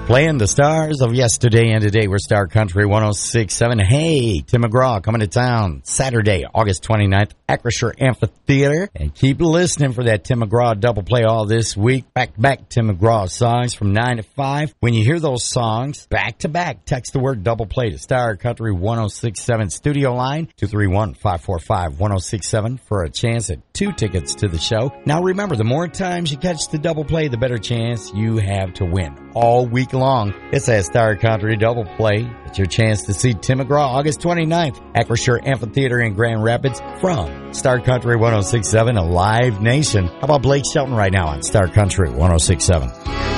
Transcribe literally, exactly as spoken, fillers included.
Playing the stars of yesterday and today. We're Star Country one oh six point seven. Hey, Tim McGraw coming to town Saturday, August twenty-ninth, Acrisure Amphitheater. And keep listening for that Tim McGraw double play all this week. Back-to-back Tim McGraw songs from nine to five. When you hear those songs, back-to-back, text the word double play to Star Country one oh six point seven studio line, two three one, five four five, one oh six seven for a chance at two tickets to the show. Now remember, the more times you catch the double play, the better chance you have to win all week long. It's a Star Country double play. It's your chance to see Tim McGraw August twenty-ninth, Acrisure Amphitheater in Grand Rapids from Star Country one oh six point seven, a live nation. How about Blake Shelton right now on Star Country one oh six point seven?